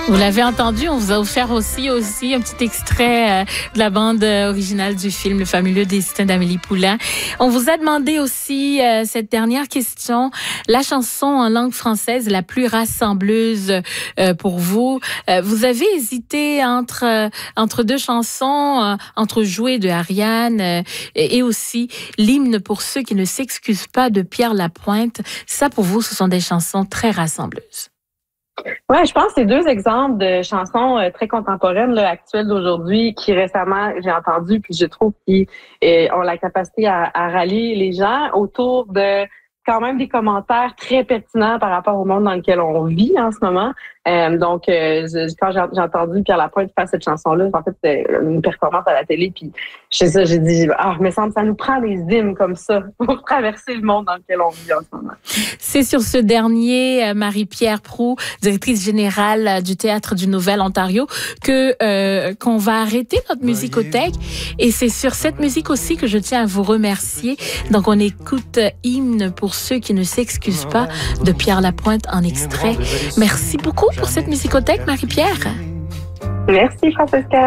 Vous l'avez entendu, on vous a offert aussi un petit extrait de la bande originale du film Le fabuleux destin d'Amélie Poulain. On vous a demandé aussi cette dernière question, la chanson en langue française la plus rassembleuse pour vous. Vous avez hésité entre deux chansons, entre Jouer de Ariane et aussi l'hymne pour ceux qui ne s'excusent pas de Pierre Lapointe. Ça, pour vous, ce sont des chansons très rassembleuses. Ouais, je pense que c'est deux exemples de chansons très contemporaines, là, actuelles d'aujourd'hui, qui récemment j'ai entendu, puis je trouve qu'ils ont la capacité à rallier les gens autour de quand même des commentaires très pertinents par rapport au monde dans lequel on vit en ce moment. Donc, quand j'ai entendu Pierre Lapointe faire cette chanson-là, en fait, c'était une performance à la télé, puis j'ai dit, me semble ça nous prend des hymnes comme ça pour traverser le monde dans lequel on vit en ce moment. C'est sur ce dernier, Marie-Pierre Proulx, directrice générale du Théâtre du Nouvel-Ontario, qu'on va arrêter notre musicothèque. Et c'est sur cette musique aussi que je tiens à vous remercier. Donc, on écoute Hymne pour ceux qui ne s'excusent pas de Pierre Lapointe en extrait. Merci beaucoup pour cette musicothèque, Marie-Pierre. Merci, Francesca.